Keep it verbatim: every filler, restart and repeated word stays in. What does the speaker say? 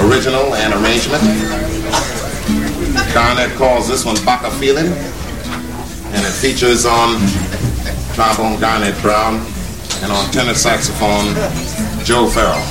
original and arrangement. Garnett calls this one Baka Feeling, and it features on trombone Garnett Brown and on tenor saxophone Joe Farrell.